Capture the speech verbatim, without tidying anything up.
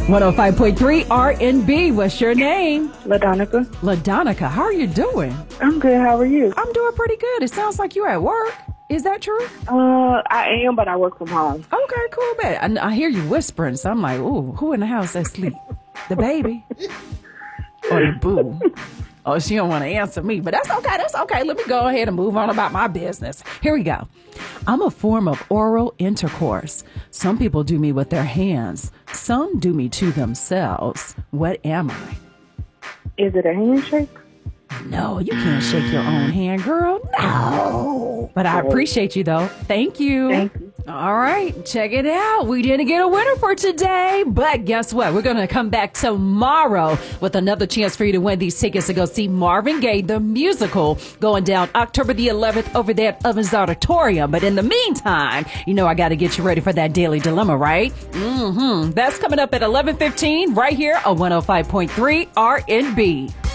one oh five point three R and B. What's your name? LaDonica. LaDonica, how are you doing? I'm good. How are you? I'm doing pretty good. It sounds like you're at work. Is that true? Uh, I am, but I work from home. Okay, cool, man. I, I hear you whispering, so I'm like, ooh, who in the house asleep? The baby? Or the boo? Oh, she don't want to answer me, but that's okay. That's okay. Let me go ahead and move on about my business. Here we go. I'm a form of oral intercourse. Some people do me with their hands. Some do me to themselves. What am I? Is it a handshake? No, you can't shake your own hand, girl. No. But I appreciate you, though. Thank you. Thank you. All right, check it out. We didn't get a winner for today, but guess what? We're going to come back tomorrow with another chance for you to win these tickets to go see Marvin Gaye, the musical, going down October the eleventh over there at Ovens Auditorium. But in the meantime, you know I got to get you ready for that Daily Dilemma, right? Mm-hmm. That's coming up at eleven fifteen right here on one oh five point three R and B.